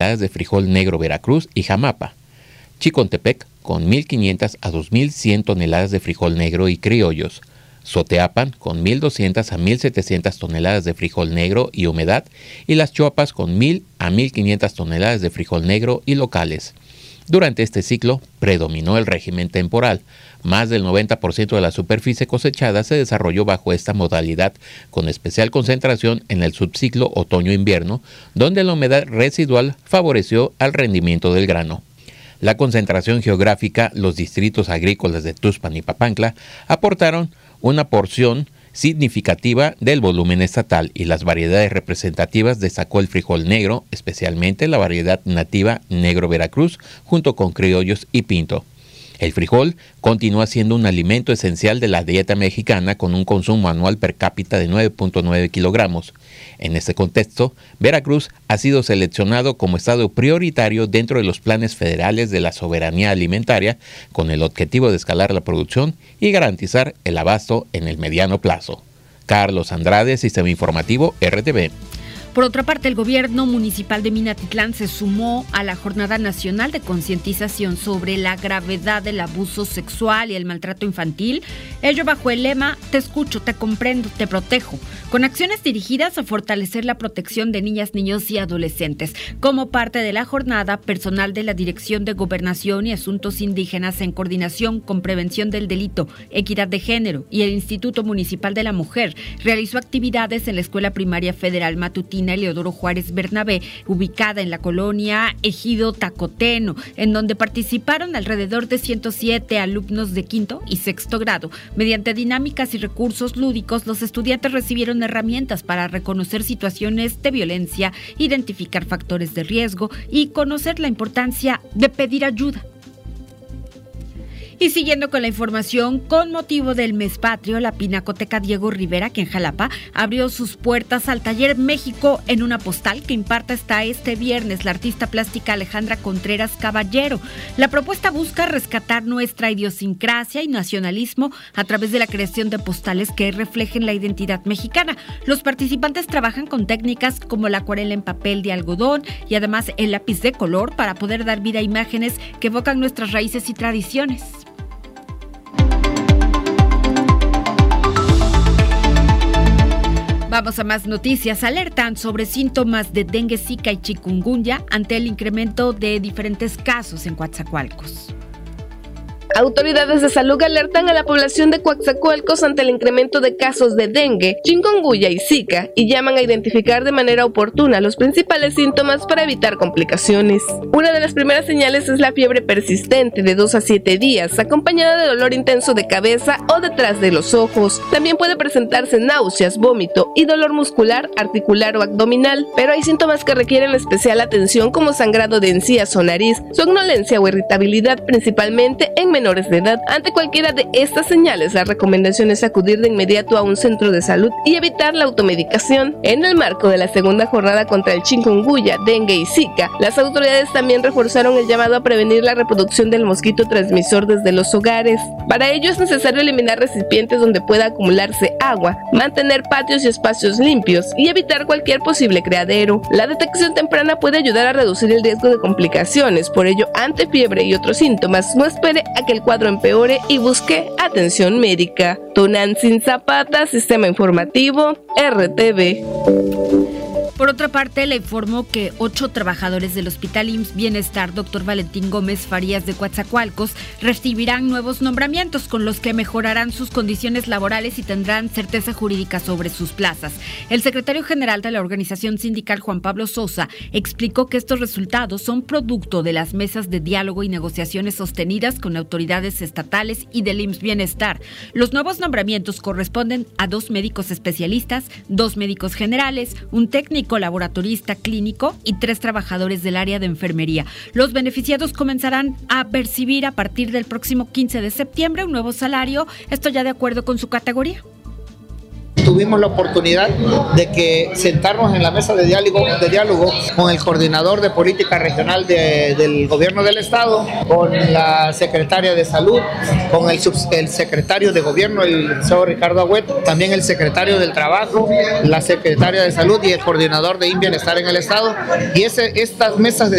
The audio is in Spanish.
toneladas de frijol negro Veracruz y Jamapa. Chicontepec con 1.500 a 2.100 toneladas de frijol negro y criollos. Soteapan con 1.200 a 1.700 toneladas de frijol negro y humedad, y Las Chuapas con 1.000 a 1.500 toneladas de frijol negro y locales. Durante este ciclo predominó el régimen temporal. Más del 90% de la superficie cosechada se desarrolló bajo esta modalidad, con especial concentración en el subciclo otoño-invierno, donde la humedad residual favoreció al rendimiento del grano. La concentración geográfica, los distritos agrícolas de Tuxpan y Papantla aportaron una porción significativa del volumen estatal, y las variedades representativas destacó el frijol negro, especialmente la variedad nativa negro Veracruz, junto con criollos y pinto. El frijol continúa siendo un alimento esencial de la dieta mexicana, con un consumo anual per cápita de 9.9 kilogramos. En este contexto, Veracruz ha sido seleccionado como estado prioritario dentro de los planes federales de la soberanía alimentaria, con el objetivo de escalar la producción y garantizar el abasto en el mediano plazo. Carlos Andrade, Sistema Informativo RTV. Por otra parte, el gobierno municipal de Minatitlán se sumó a la Jornada Nacional de Concientización sobre la gravedad del abuso sexual y el maltrato infantil, ello bajo el lema "Te escucho, te comprendo, te protejo", con acciones dirigidas a fortalecer la protección de niñas, niños y adolescentes. Como parte de la jornada, personal de la Dirección de Gobernación y Asuntos Indígenas, en coordinación con Prevención del Delito, Equidad de Género y el Instituto Municipal de la Mujer, realizó actividades en la Escuela Primaria Federal Matutina Leodoro Juárez Bernabé, ubicada en la colonia Ejido Tacoteno, en donde participaron alrededor de 107 alumnos de quinto y sexto grado. Mediante dinámicas y recursos lúdicos, los estudiantes recibieron herramientas para reconocer situaciones de violencia, identificar factores de riesgo y conocer la importancia de pedir ayuda. Y siguiendo con la información, con motivo del Mes Patrio, la Pinacoteca Diego Rivera, que en Jalapa, abrió sus puertas al Taller México en una postal que imparte hasta este viernes la artista plástica Alejandra Contreras Caballero. La propuesta busca rescatar nuestra idiosincrasia y nacionalismo a través de la creación de postales que reflejen la identidad mexicana. Los participantes trabajan con técnicas como la acuarela en papel de algodón y además el lápiz de color para poder dar vida a imágenes que evocan nuestras raíces y tradiciones. Vamos a más noticias. Alertan sobre síntomas de dengue, zika y chikungunya ante el incremento de diferentes casos en Coatzacoalcos. Autoridades de salud alertan a la población de Coatzacoalcos ante el incremento de casos de dengue, chikungunya y zika, y llaman a identificar de manera oportuna los principales síntomas para evitar complicaciones. Una de las primeras señales es la fiebre persistente de 2 a 7 días, acompañada de dolor intenso de cabeza o detrás de los ojos. También puede presentarse náuseas, vómito y dolor muscular, articular o abdominal, pero hay síntomas que requieren especial atención, como sangrado de encías o nariz, somnolencia o irritabilidad, principalmente en menores de edad. Ante cualquiera de estas señales, la recomendación es acudir de inmediato a un centro de salud y evitar la automedicación. En el marco de la segunda jornada contra el chikungunya, dengue y zika, las autoridades también reforzaron el llamado a prevenir la reproducción del mosquito transmisor desde los hogares. Para ello es necesario eliminar recipientes donde pueda acumularse agua, mantener patios y espacios limpios y evitar cualquier posible criadero. La detección temprana puede ayudar a reducir el riesgo de complicaciones. Por ello, ante fiebre y otros síntomas, no espere a que el cuadro empeore y busque atención médica. Tonantzin Zapata, Sistema Informativo, RTV. Por otra parte, le informó que 8 trabajadores del Hospital IMSS Bienestar Dr. Valentín Gómez Farías de Coatzacoalcos recibirán nuevos nombramientos con los que mejorarán sus condiciones laborales y tendrán certeza jurídica sobre sus plazas. El secretario general de la organización sindical, Juan Pablo Sosa, explicó que estos resultados son producto de las mesas de diálogo y negociaciones sostenidas con autoridades estatales y del IMSS Bienestar. Los nuevos nombramientos corresponden a 2 médicos especialistas, 2 médicos generales, un técnico laboratorista clínico y 3 trabajadores del área de enfermería. Los beneficiados comenzarán a percibir a partir del próximo 15 de septiembre un nuevo salario, esto ya de acuerdo con su categoría. Tuvimos la oportunidad de que sentarnos en la mesa de diálogo con el coordinador de política regional del gobierno del estado, con la secretaria de salud, con el secretario de gobierno, el licenciado Ricardo Agüet, también el secretario del trabajo, la secretaria de salud y el coordinador de IMSS Bienestar en el estado. Y estas mesas de